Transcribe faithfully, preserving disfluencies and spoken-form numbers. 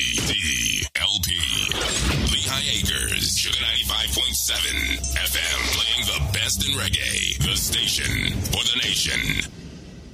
D L P. Lehigh Acres, Sugar ninety-five point seven F M, playing the best in reggae. The station for the nation.